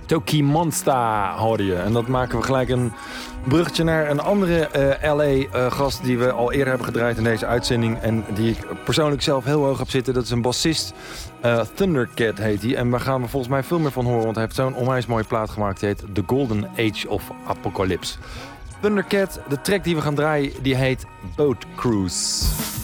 Toki Monsta hoorde je. En dat maken we gelijk een bruggetje naar een andere LA-gast die we al eerder hebben gedraaid in deze uitzending. En die ik persoonlijk zelf heel hoog heb zitten. Dat is een bassist. Thundercat heet hij. En daar gaan we volgens mij veel meer van horen. Want hij heeft zo'n onwijs mooie plaat gemaakt. Die heet The Golden Age of Apocalypse. Thundercat, de track die we gaan draaien, die heet Boat Cruise.